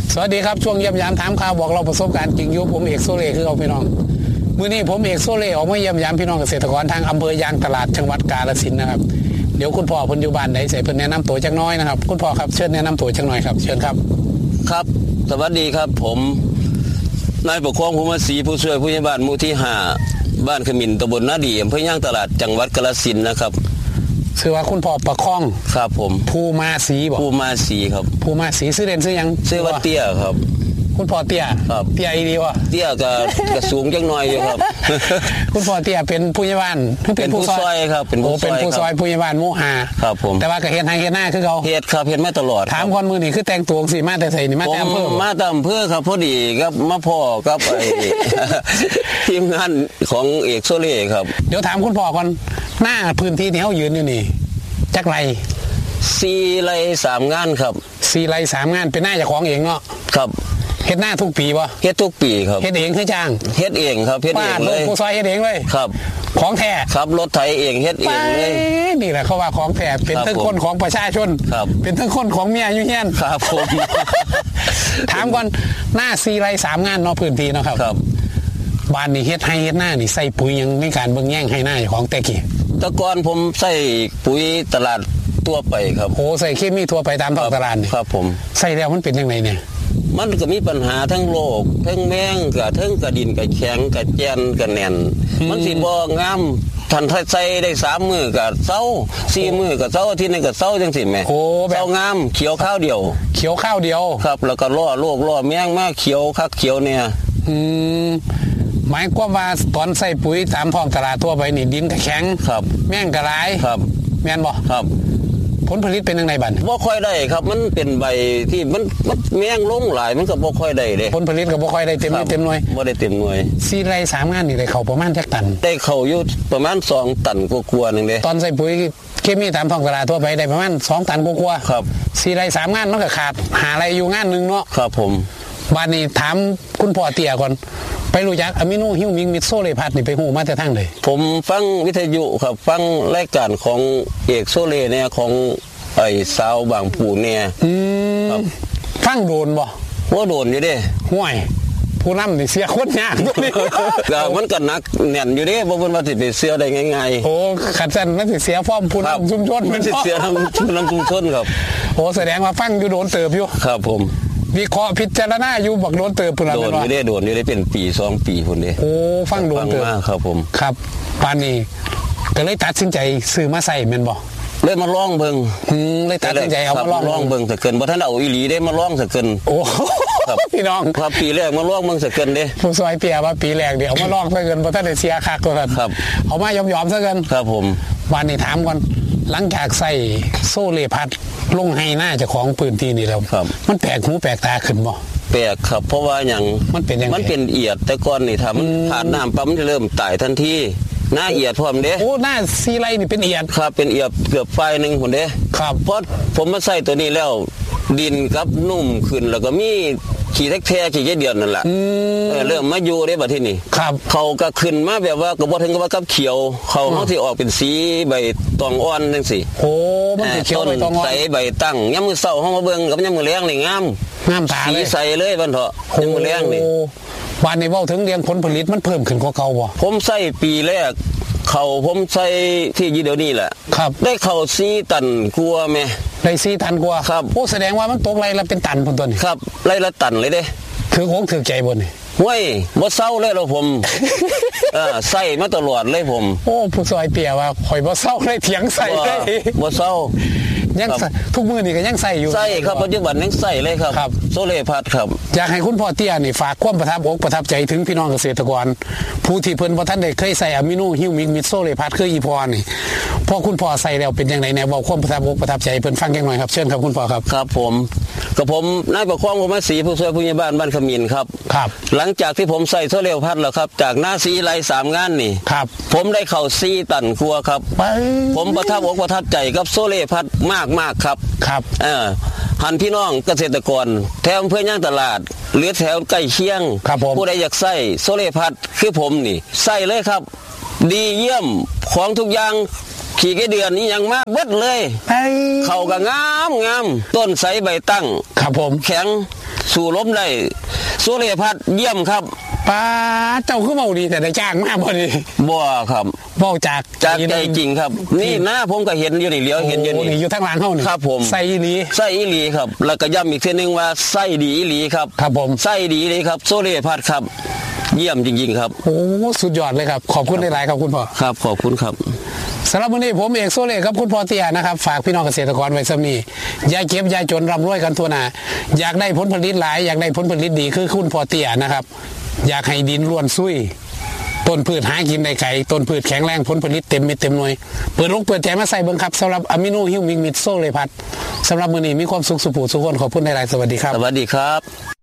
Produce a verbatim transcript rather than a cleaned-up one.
สวัสดีครับช่วงเยี่ยมยามถามข่าวบอกเราประสบการณ์จริงอยู่ผมเอกโซเล่คือเอาพี่น้องมื้อนี้ผมเอกโซเล่ออกมาเยี่ยมยามพี่น้องเกษตรกรทางอำเภอยางตลาดจังหวัดกาฬสินธุ์นะครับเดี๋ยวคุณพ่อเพิ่นอยู่บ้านไหนใส่เพิ่นแนะนำตัวจักน้อยนะครับคุณพ่อครับเชิญแนะนำตัวจักหน่อยครับเชิญครับครับสวัสดีครับผมนายปกครองภูมิศรีผู้ช่วยผู้ใหญ่บ้านหมู่ที่ห้าบ้านขมิ้นตำบลนาดีอำเภอยางตลาดจังหวัดกาฬสินธุ์นะครับชื่อว่าคุณพ่อประคองครับผมภูมาศรีบ่ภูมาศรีครับภูมาศรีชื่อเล่นชื่อยังชื่อว่าเตี้ยครับคุณพ่อเตี้ยครับเตี้ยอีดีวะเตี้ยก็ก็สูงจังหน่อยอยู่ครับคุณพ่อเตี้ยเป็นผู้ใหญ่บ้านเป็นผู้ซอยครับเป็นผู้ซอยเป็นผู้ซอยผู้ใหญ่บ้านหมู่ห้าครับผมแต่ว่าก็เฮ็ดให้เฮ็ดหน้าคือเก่าเฮ็ดครับเฮ็ดมาตลอดถามคนมื้อนี้คือแต่งตัวสิมาแต่ไสนี่มาแต่อำเภอมาแต่อำเภอครับพอดีครับมาพ่อกับไอ้ทีมงานของเอกโซเล่ครับเดี๋ยวถามคุณพ่อก่อนหน้าพื้นที่ที่เฮายืนอยู่นี่จักไรสี่ไร่สามงานครับสี่ไร่สามงานเป็นหน้าเจ้าของเองเนาะครับเฮ็ดหน้าทุกปีบ่เฮ็ดทุกปีครับเฮ็ดเองคือจ้างเฮ็ดเองครับเฮ็ดเองเลยผู้ซอยเฮ็ดเองเลยครับของแท้ครับรถไถเองเฮ็ดเองเลยนี่แหละเขาว่าของแท้เป็นทั้งคนของประชาชนเป็นทั้งคนของเมียอยู่เฮียนครับผมถามก่อนหน้าสี่ไร่สามงานเนาะพื้นที่เนาะครับครับบ้านนี้เฮ็ดให้เฮ็ดหน้านี่ใส่ปุ๋ยยังในการเบิ่งแย่งให้หน้าของแต่กี้แต่ก่อนผมใส่ปุ๋ยตลาดทั่วไปครับโอ้ใส่เคมีทั่วไปตามท้องตลาดนี่ครับผมใส่แล้วมันเป็นยังไงเนี่ยมันก็มีปัญหาทั้งโรคทั้งแมงกับทั้งกระดินกับแข็งกับแจนกับแน่นมันสิบ่งามทันใส่ได้สามมื้อก็เซาสี่มื้อก็เซาอาทิตย์นึงก็เซาจังซี่แม่โอ้เซางามเขียวข้าวเดียวเขียวข้าวเดียวครับแล้วก็ล่อโรคล่อแมงมาเขียวคักเขียวเนี่ยอืมหมายความว่าตอนใส่ปุ๋ยตามท้องตลาดทั่วไปนี่ดินก็แข็งครับแมงก็หลายครับแม่นบ่ครับผลผลิตเป็นจังไดบัดบ่ค่อยได้ครับมันเป็นใบที่มันมันแมงลงหลายมันก็บ่ค่อยได้เด้ผลผลิตก็บ่ค่อยได้เต็มเต็มหน่วยบ่ได้เต็มหน่วยสี่ไร่สามงานนี่ได้เข้าประมาณจักตันได้เข้าอยู่ประมาณสองตันกว่าๆนึงเด้ตอนใส่ปุ๋ยเคมีตามท้องตลาดทั่วไปได้ประมาณสองตันกว่าๆครับสี่ไร่สามงานมันก็ขาดหาอะไรอยู่งานนึงเนาะครับผมบัดนี้ถามคุณพ่อเตี้ยก่อนไปรู้จักอะมิโนฮิวมิงมิดโซเลพัดนี่ไปฮู้มาแต่ทางใดผมฟังวิทยุครับฟังรายการของเอกโซเล่เนี่ยของไอ้สาวบางปูเนี่ยอืมฟังโดนบ่ว่าโดนอยู่เด้ห่วยผู้นำนี่เสียคนยากตัวนี้ก็มันก็หนักแน่นอยู่เด้บ่เพิ่นว่าสิไปเสียได้ง่ายๆโอ้ขัดซั่นมันสิเสียฟอร์มผู้นำชุมชนมันสิเสียทั้งผู้นำชุมชนครับโอ้แสดงว่าฟังอยู่โดนเติบอยู่ครับผมวิเคราะห์พิจารณาอยู่บักโดนเติบพุ่นล่ะโดนอยู่เด้โดนอยู่ได้เป็นปีสองปีพุ่นเด้โอ้ฟังโดนเติบครับผมครับปานนี้ก็เลยตัดสินใจซื้อมาใส่แม่นบ่เลยมาลองเบิ่งอืมเลยตัดสินใจเอามาลองลองเบิ่งซะเกินบ่ทันเอาอีหลีได้มาลองซะเกินโอ้พี่น้องครับปีแรกมาลองเบิ่งซะเกินเด้ผู้ซอยเปียว่าปีแรกเดี๋ยวเอามาลองซะเกินบ่ทันได้เสียคักตัวนั้นครับเอามายอมๆซะเกินครับผมวันนี้ถามก่อนหลังจากใส่โซเลพัดลงให้หน้าเจ้าของพื้นที่นี่แล้วมันแปลกหูแปลกตาขึ้นบ่แปลกครับเพราะว่าหยังมันเป็นยังไงมันเป็นเอียดแต่ก่อนนี่ถ้ามันขาดน้ำปั๊มมันจะเริ่มตายทันทีหน้าเอียดพร้อมเด้โอ้หน้าซีไรนี่เป็นเอียดครับเป็นเอียดเกือบไฟนึงพุ่นเด้ครับเพราะผมมาใส่ตัวนี้แล้วดินกับนุ่มขึ้นแล้วก็มีขี้แท้ๆขี้เดือนนั่นแหละเออเริ่มมาอยู่ได้บัดทีนี้ครับเขาก็ขึ้นมาแบบว่าก็บ่ถึงกับว่ากับเขียวเขาเฮาสิออกเป็นสีใบตองอ่อนจังซี่โอ้มันสิเขียวใบตองอ่อนใสใบตั้งยามมื้อเช้าเฮามาเบิ่งกับยามมื้อแลงนี่งามงามตาเลยสีใสเลยบัดเถาะยามมื้อแลงนี่วันนี้เว้าถึงเรื่องผลผลิตมันเพิ่มขึ้นกว่าเก่าบ่ผมใส่ปีแรกเขาผมใส่ที่ยี่เดียวนี้แหละครับได้เข่าสี่ตันกลัวไหมได้สี่ตันกลัวครับโอ้แสดงว่ามันตกไรละเป็นตันพุ่นตัวนี้ครับไรละตันเลยเด้ถือโค้งถือใจบนนี่ห้วยบ่เศร้าเลยเราผมเออใส่มาตลอดเลยผมโอ้ผู้ซอยเปียว่าข่อยบ่เศร้าเลยเถียงใส่ได้บ่เศร้ายังทุกมื้อนี่ก็ยังใส่อยู่ใส่ครับปัจจุบันยังใส่เลยครับครับโซเล่พัดครับอยากให้คุณพ่อเตี้ยนี่ฝากความประทับอกประทับใจถึงพี่น้องเกษตรกรผู้ที่เพิ่นบ่ทันได้เคยใส่อะมิโนฮิวมิกมิดโซเล่พัดคืออีพอนี่พอคุณพ่อใส่แล้วเป็นจังได๋แน่เว้าความประทับอกประทับใจเพิ่นฟังจังหน่อยครับเชิญครับคุณพ่อครับครับผมกับผมนายปกครองภูมิศรีผู้ช่วยผู้ใหญ่บ้านบ้านขมิ้นครับครับหลังจากที่ผมใส่โซเล่พัดแล้วครับจากหน้าสีไร่สามงานนี่ครับผมได้เข้าสี่ตันกว่าครับผมประทับอกประทับใจกับโซเล่พัดมากๆครับครับเออหันพี่น้องเกษตรกรแถวอำเภอย่างตลาดหรือแถวใกล้เคียงผู้ใดอยากใส่โซเล่พัดคือผมนี่ใส่เลยครับดีเยี่ยมของทุกอย่างขี่แค่เดือนนี้ยังมากเบิดเลยเขาก็งามงามต้นใสใบตั้งครับผมแข็งสู่ลมได้โซเลพัดเยี่ยมครับป้าเจ้าคือเบาดีแต่ได้จ้างมากบ่ดีบ่ครับเบาจากจากใจจริงครับนี่นะผมก็เห็นอยู่นี่เลี้ยวเห็นอยู่นี่อยู่ทางหลังเฮานี่ครับผมใส่อีหลีใส่อีหลีครับแล้วก็ย้ำอีกทีนึงว่าใส่ดีอีหลีครับครับผมใส่ดีเลยครับโซเลพัดครับเยี่ยมจริงๆครับโอ้สุดยอดเลยครับขอบคุณหลายๆครับคุณพ่อครับขอบคุณครับสำหรับวันนี้ผมเอกโซเล่ครับคุณพ่อเตี้ยนะครับฝากพี่น้องเกษตรกรไว้ซ้ำนี้อย่าเก็บอย่าจนร่ำรวยกันทั่วหน้าอยากได้ผลผลิตหลายอยากได้ผลผลิตดีคือคุณพ่อเตี้ยนะครับอยากให้ดินล้วนซุยต้นพืชหากินได้ไก่ต้นพืชแข็งแรงผลผลิตเต็มเม็ดเต็มหน่วยเปิดโลกเปิดใจมาใส่เบิ่งครับสำหรับอะมิโนฮิวมิกมิดโซเลพัดสำหรับมื้อนี้มีความสุขสุขสุขคนขอบคุณหลายๆสวัสดีครับสวัสดีครับ